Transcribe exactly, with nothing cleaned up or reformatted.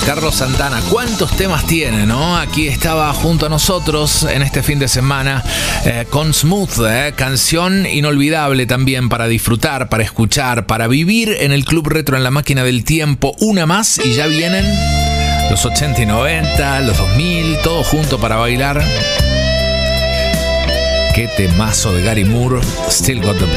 Carlos Santana, ¿cuántos temas tiene, no? Aquí estaba junto a nosotros en este fin de semana eh, con Smooth, eh, canción inolvidable también para disfrutar, para escuchar, para vivir en el Club Retro en la máquina del tiempo. Una más y ya vienen los ochenta y noventa, los dos mil, todo junto para bailar. Qué temazo de Gary Moore, Still Got the